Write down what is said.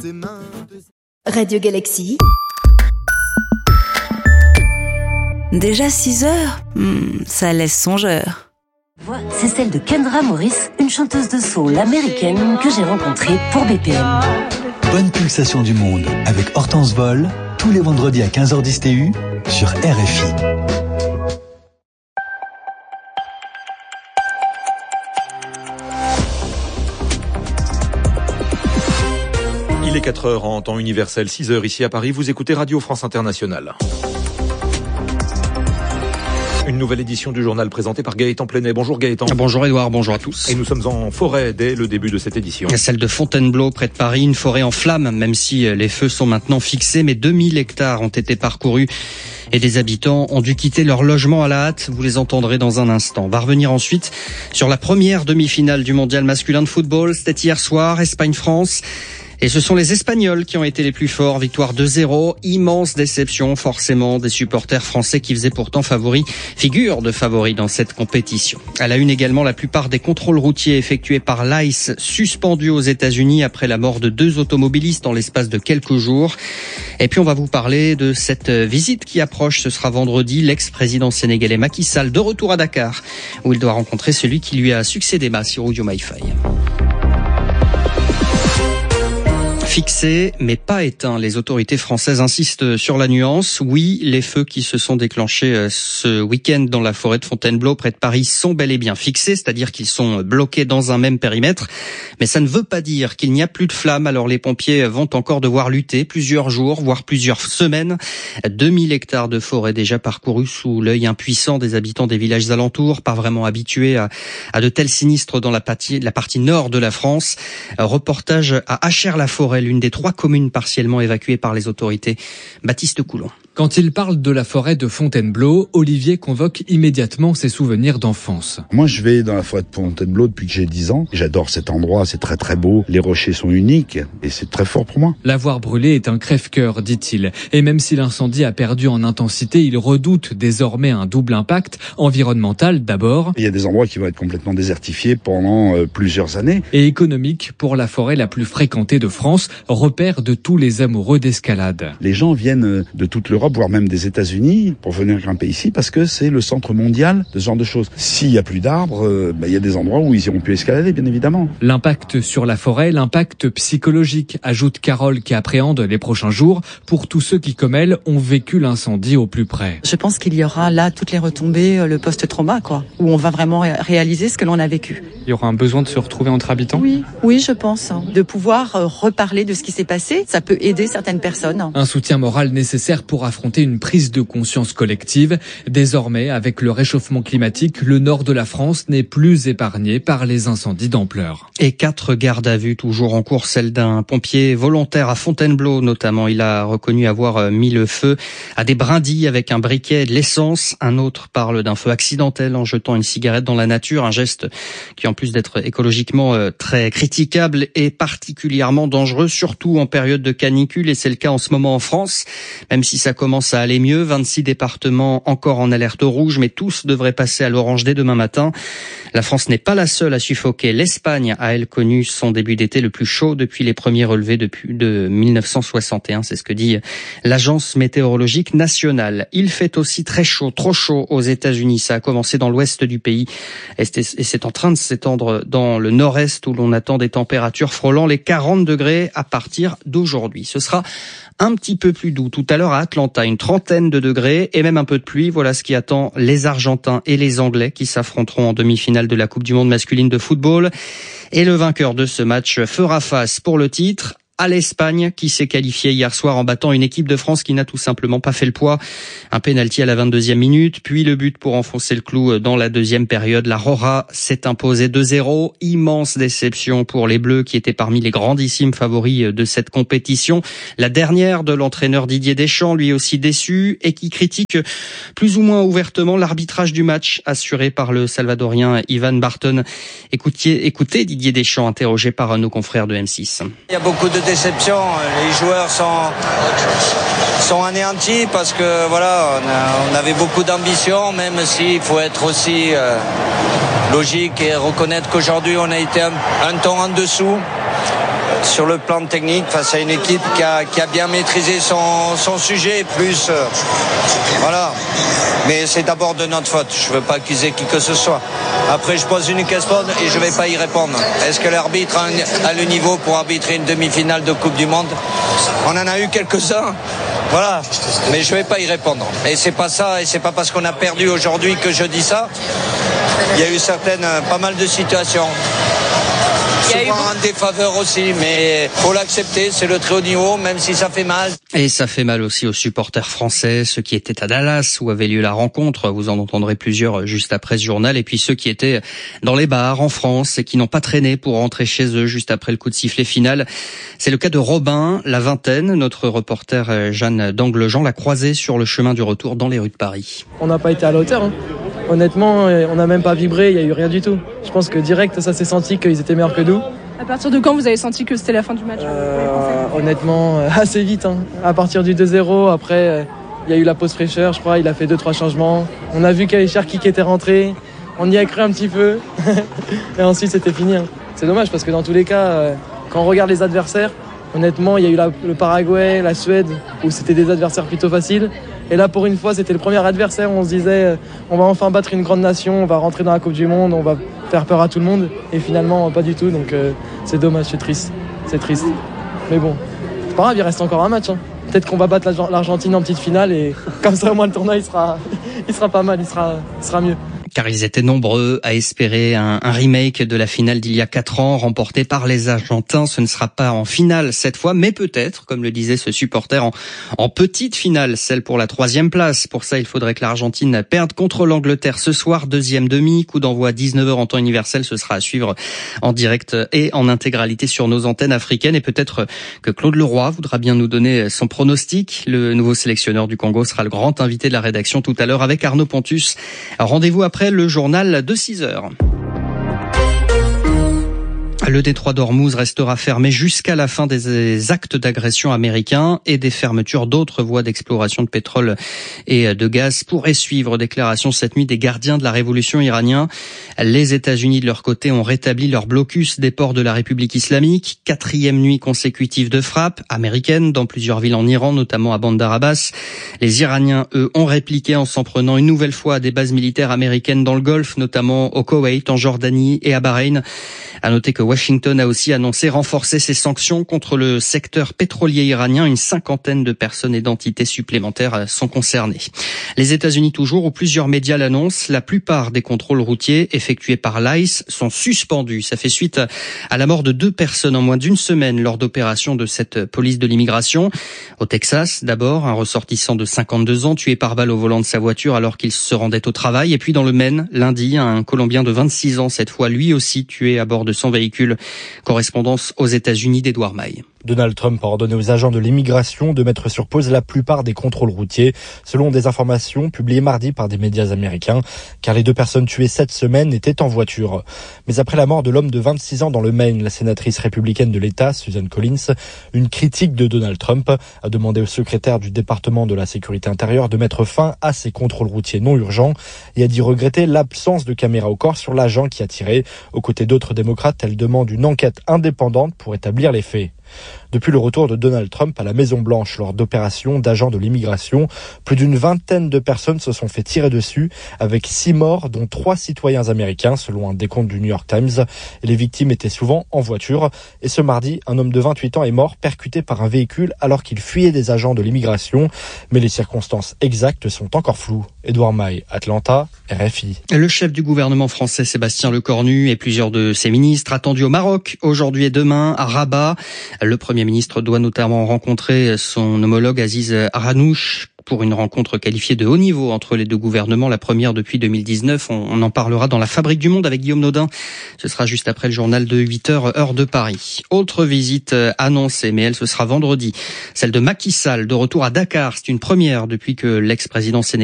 Radio Galaxy. Déjà 6 heures, ça laisse songeur. Voix, c'est celle de Kendra Morris, une chanteuse de soul américaine que j'ai rencontrée pour BPM. Bonne pulsation du monde avec Hortense Vol, tous les vendredis à 15h10 TU sur RFI. Il est 4h en temps universel, 6h ici à Paris. Vous écoutez Radio France Internationale. Une nouvelle édition du journal présentée par Gaëtan Plenet. Bonjour Gaëtan. Bonjour Edouard, bonjour à tous. Et nous sommes en forêt dès le début de cette édition. Celle de Fontainebleau, près de Paris, une forêt en flammes, même si les feux sont maintenant fixés, mais 2000 hectares ont été parcourus. Et des habitants ont dû quitter leur logement à la hâte. Vous les entendrez dans un instant. On va revenir ensuite sur la première demi-finale du mondial masculin de football. C'était hier soir, Espagne-France. Et ce sont les Espagnols qui ont été les plus forts. Victoire 2-0. Immense déception, forcément, des supporters français qui faisaient pourtant figure de favoris dans cette compétition. À la une également, la plupart des contrôles routiers effectués par l'ICE suspendus aux États-Unis après la mort de 2 automobilistes en l'espace de quelques jours. Et puis on va vous parler de cette visite qui approche. Ce sera vendredi. L'ex-président sénégalais Macky Sall de retour à Dakar, où il doit rencontrer celui qui lui a succédé, Bassirou Diomaye Faye. Fixé, mais pas éteint. Les autorités françaises insistent sur la nuance. Oui, les feux qui se sont déclenchés ce week-end dans la forêt de Fontainebleau, près de Paris, sont bel et bien fixés, c'est-à-dire qu'ils sont bloqués dans un même périmètre. Mais ça ne veut pas dire qu'il n'y a plus de flammes. Alors les pompiers vont encore devoir lutter plusieurs jours, voire plusieurs semaines. 2000 hectares de forêt déjà parcourus sous l'œil impuissant des habitants des villages alentours, pas vraiment habitués à de tels sinistres dans la partie nord de la France. Reportage à Achères-la-Forêt, l'une des 3 communes partiellement évacuées par les autorités. Baptiste Coulon. Quand il parle de la forêt de Fontainebleau, Olivier convoque immédiatement ses souvenirs d'enfance. Moi, je vais dans la forêt de Fontainebleau depuis que j'ai 10 ans. J'adore cet endroit, c'est très très beau. Les rochers sont uniques et c'est très fort pour moi. L'avoir brûlé est un crève-cœur, dit-il. Et même si l'incendie a perdu en intensité, il redoute désormais un double impact environnemental d'abord. Il y a des endroits qui vont être complètement désertifiés pendant plusieurs années. Et économique pour la forêt la plus fréquentée de France, repère de tous les amoureux d'escalade. Les gens viennent de toute l'Europe, voire même des États-Unis, pour venir grimper ici, parce que c'est le centre mondial de ce genre de choses. S'il n'y a plus d'arbres, il y a des endroits où ils iront plus escalader, bien évidemment. L'impact sur la forêt, l'impact psychologique, ajoute Carole qui appréhende les prochains jours pour tous ceux qui, comme elle, ont vécu l'incendie au plus près. Je pense qu'il y aura là toutes les retombées, le post-trauma, où on va vraiment réaliser ce que l'on a vécu. Il y aura un besoin de se retrouver entre habitants ? Oui, je pense. De pouvoir reparler de ce qui s'est passé, ça peut aider certaines personnes. Un soutien moral nécessaire pour affronter une prise de conscience collective. Désormais, avec le réchauffement climatique, le nord de la France n'est plus épargné par les incendies d'ampleur. Et 4 gardes à vue toujours en cours, celle d'un pompier volontaire à Fontainebleau notamment. Il a reconnu avoir mis le feu à des brindilles avec un briquet et de l'essence. Un autre parle d'un feu accidentel en jetant une cigarette dans la nature, un geste qui en plus d'être écologiquement très critiquable est particulièrement dangereux, surtout en période de canicule, et c'est le cas en ce moment en France, même si ça commence à aller mieux. 26 départements encore en alerte rouge, mais tous devraient passer à l'orange dès demain matin. La France n'est pas la seule à suffoquer. L'Espagne a, elle, connu son début d'été le plus chaud depuis les premiers relevés de 1961. C'est ce que dit l'Agence météorologique nationale. Il fait aussi très chaud, trop chaud aux États-Unis. Ça a commencé dans l'ouest du pays et c'est en train de s'étendre dans le nord-est où l'on attend des températures frôlant les 40 degrés à partir d'aujourd'hui. Ce sera un petit peu plus doux. Tout à l'heure à Atlanta, une 30aine de degrés et même un peu de pluie. Voilà ce qui attend les Argentins et les Anglais qui s'affronteront en demi-finale de la Coupe du Monde masculine de football. Et le vainqueur de ce match fera face pour le titre à l'Espagne qui s'est qualifiée hier soir en battant une équipe de France qui n'a tout simplement pas fait le poids. Un pénalty à la 22e minute, puis le but pour enfoncer le clou dans la deuxième période. La Rora s'est imposée 2-0. Immense déception pour les Bleus qui étaient parmi les grandissimes favoris de cette compétition. La dernière de l'entraîneur Didier Deschamps, lui aussi déçu et qui critique plus ou moins ouvertement l'arbitrage du match assuré par le Salvadorien Ivan Barton. Écoutez Didier Deschamps interrogé par nos confrères de M6. Il y a beaucoup de déception, les joueurs sont anéantis parce que voilà, on avait beaucoup d'ambition, même s'il faut être aussi logique et reconnaître qu'aujourd'hui on a été un ton en dessous. sur le plan technique face à une équipe qui a bien maîtrisé son sujet, plus voilà. Mais c'est d'abord de notre faute. Je veux pas accuser qui que ce soit. Après, je pose une question et je vais pas y répondre. Est-ce que l'arbitre a le niveau pour arbitrer une demi-finale de Coupe du Monde? On en a eu quelques-uns. Voilà, mais je vais pas y répondre. Et c'est pas ça, et c'est pas parce qu'on a perdu aujourd'hui que je dis ça. Il y a eu pas mal de situations. Souvent en défaveur aussi, mais faut l'accepter, c'est le très haut niveau, même si ça fait mal. Et ça fait mal aussi aux supporters français, ceux qui étaient à Dallas où avait lieu la rencontre, vous en entendrez plusieurs juste après ce journal, et puis ceux qui étaient dans les bars en France et qui n'ont pas traîné pour rentrer chez eux juste après le coup de sifflet final. C'est le cas de Robin, la vingtaine. Notre reporter Jeanne d'Anglejean l'a croisé sur le chemin du retour dans les rues de Paris. On n'a pas été à la hauteur, hein. Honnêtement, on n'a même pas vibré, il n'y a eu rien du tout. Je pense que direct, ça s'est senti qu'ils étaient meilleurs que nous. À partir de quand vous avez senti que c'était la fin du match? Honnêtement, assez vite. Hein. À partir du 2-0, après, il y a eu la pause fraîcheur, je crois, il a fait 2-3 changements. On a vu qu'il y avait Cherki qui était rentré, on y a cru un petit peu, et ensuite c'était fini. Hein. C'est dommage parce que dans tous les cas, quand on regarde les adversaires, honnêtement, il y a eu le Paraguay, la Suède, où c'était des adversaires plutôt faciles. Et là, pour une fois, c'était le premier adversaire où on se disait on va enfin battre une grande nation, on va rentrer dans la Coupe du Monde, on va faire peur à tout le monde. Et finalement, pas du tout. Donc c'est dommage, c'est triste. C'est triste. Mais bon, c'est pas grave, il reste encore un match. Hein. Peut-être qu'on va battre l'Argentine en petite finale et comme ça, au moins, le tournoi, il sera pas mal, il sera mieux. Car ils étaient nombreux à espérer un remake de la finale d'il y a 4 ans, remportée par les Argentins. Ce ne sera pas en finale cette fois, mais peut-être, comme le disait ce supporter, en petite finale, celle pour la 3e place. Pour ça, il faudrait que l'Argentine perde contre l'Angleterre ce soir, 2e demi, coup d'envoi à 19h en temps universel. Ce sera à suivre en direct et en intégralité sur nos antennes africaines. Et peut-être que Claude Leroy voudra bien nous donner son pronostic. Le nouveau sélectionneur du Congo sera le grand invité de la rédaction tout à l'heure avec Arnaud Pontus. Rendez-vous après le journal de 6h. Le détroit d'Ormuz restera fermé jusqu'à la fin des actes d'agression américains et des fermetures d'autres voies d'exploration de pétrole et de gaz pourraient suivre. Déclaration cette nuit des gardiens de la révolution iranien. Les États-Unis de leur côté ont rétabli leur blocus des ports de la République islamique. 4e nuit consécutive de frappe américaine dans plusieurs villes en Iran, notamment à Bandar Abbas. Les Iraniens, eux, ont répliqué en s'en prenant une nouvelle fois à des bases militaires américaines dans le Golfe, notamment au Koweït, en Jordanie et à Bahreïn. À noter que Washington a aussi annoncé renforcer ses sanctions contre le secteur pétrolier iranien. Une 50aine de personnes et d'entités supplémentaires sont concernées. Les États-Unis toujours, où plusieurs médias l'annoncent, la plupart des contrôles routiers effectués par l'ICE sont suspendus. Ça fait suite à la mort de 2 personnes en moins d'une semaine lors d'opérations de cette police de l'immigration. Au Texas, d'abord, un ressortissant de 52 ans tué par balle au volant de sa voiture alors qu'il se rendait au travail. Et puis dans le Maine, lundi, un Colombien de 26 ans, cette fois lui aussi tué à bord de son véhicule. Correspondance aux États-Unis d'Edouard Maille. Donald Trump a ordonné aux agents de l'immigration de mettre sur pause la plupart des contrôles routiers, selon des informations publiées mardi par des médias américains, car les 2 personnes tuées cette semaine étaient en voiture. Mais après la mort de l'homme de 26 ans dans le Maine, la sénatrice républicaine de l'État, Susan Collins, une critique de Donald Trump a demandé au secrétaire du département de la sécurité intérieure de mettre fin à ces contrôles routiers non urgents et a dit regretter l'absence de caméra au corps sur l'agent qui a tiré. Aux côtés d'autres démocrates, elle demande une enquête indépendante pour établir les faits. Depuis le retour de Donald Trump à la Maison-Blanche lors d'opérations d'agents de l'immigration, plus d'une vingtaine de personnes se sont fait tirer dessus, avec 6 morts, dont 3 citoyens américains, selon un décompte du New York Times. Et les victimes étaient souvent en voiture. Et ce mardi, un homme de 28 ans est mort, percuté par un véhicule alors qu'il fuyait des agents de l'immigration. Mais les circonstances exactes sont encore floues. Edouard Maille, Atlanta, RFI. Le chef du gouvernement français, Sébastien Lecornu, et plusieurs de ses ministres attendus au Maroc aujourd'hui et demain à Rabat. Le Premier ministre doit notamment rencontrer son homologue Aziz Arranouch pour une rencontre qualifiée de haut niveau entre les 2 gouvernements, la première depuis 2019. On en parlera dans la Fabrique du Monde avec Guillaume Naudin. Ce sera juste après le journal de 8h, heure de Paris. Autre visite annoncée, mais elle, ce sera vendredi. Celle de Macky Sall, de retour à Dakar. C'est une première depuis que l'ex-président sénégalais